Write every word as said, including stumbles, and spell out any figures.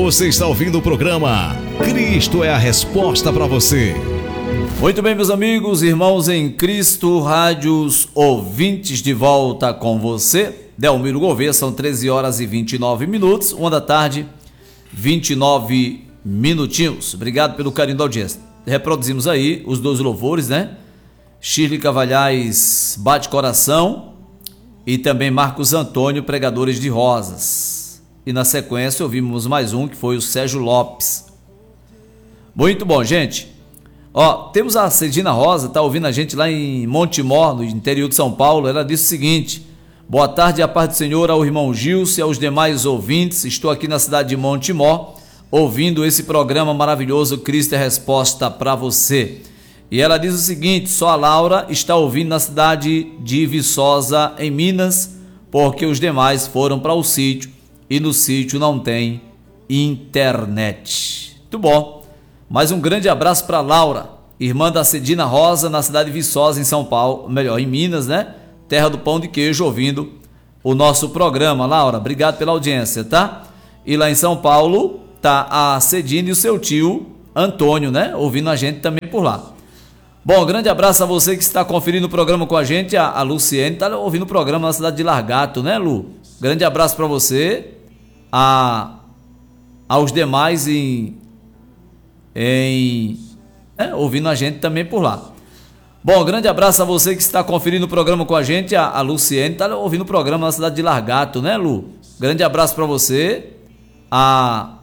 Você está ouvindo o programa Cristo é a Resposta para você. Muito bem, meus amigos, irmãos em Cristo, rádios ouvintes, de volta com você. Delmiro Gouveia, são treze horas e vinte e nove minutos, uma da tarde, vinte e nove minutinhos. Obrigado pelo carinho da audiência. Reproduzimos aí os dois louvores, né? Shirley Cavalhais, Bate Coração, e também Marcos Antônio, Pregadores de Rosas. E na sequência ouvimos mais um, que foi o Sérgio Lopes. Muito bom, gente. Ó, temos a Cedina Rosa, tá ouvindo a gente lá em Montemor, no interior de São Paulo. Ela disse o seguinte: boa tarde, a paz do Senhor ao irmão Gilson e aos demais ouvintes. Estou aqui na cidade de Montemor, ouvindo esse programa maravilhoso, Cristo é Resposta para você. E ela diz o seguinte: só a Laura está ouvindo na cidade de Viçosa, em Minas, porque os demais foram para o sítio e no sítio não tem internet. Muito bom. Mais um grande abraço para Laura, irmã da Cedina Rosa, na cidade de Viçosa, em São Paulo, melhor, em Minas, né? Terra do pão de queijo, ouvindo o nosso programa. Laura, obrigado pela audiência, tá? E lá em São Paulo tá a Cedina e o seu tio Antônio, né? Ouvindo a gente também por lá. Bom, grande abraço a você que está conferindo o programa com a gente. A, a Luciene está ouvindo o programa na cidade de Largato, né, Lu? Grande abraço para você. A, aos demais em... em é, ouvindo a gente também por lá. Bom, grande abraço a você que está conferindo o programa com a gente. A, a Luciene está ouvindo o programa na cidade de Largato, né, Lu? Grande abraço para você. A,